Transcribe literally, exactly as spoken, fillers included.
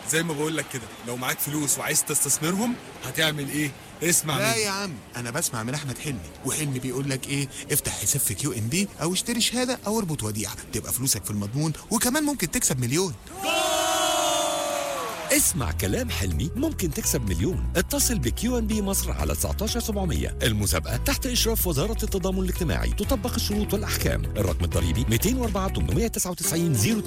زي ما بقول لك كده، لو معاك فلوس وعايز تستثمرهم هتعمل ايه؟ اسمع لا مني. يا عم، انا بسمع من احمد حلمي، وحلمي بيقول لك ايه؟ افتح حساب في كيو ام بي او اشتري شهاده او اربط وديعه، تبقى فلوسك في المضمون وكمان ممكن تكسب مليون. اسمع كلام حلمي ممكن تكسب مليون. اتصل بكيو ان بي مصر على تسعتاشر سبعمية. المسابقة تحت إشراف وزارة التضامن الاجتماعي، تطبق الشروط والأحكام. الرقم الضريبي مئتين وأربعة ثمانمئة وتسعة وتسعين صفر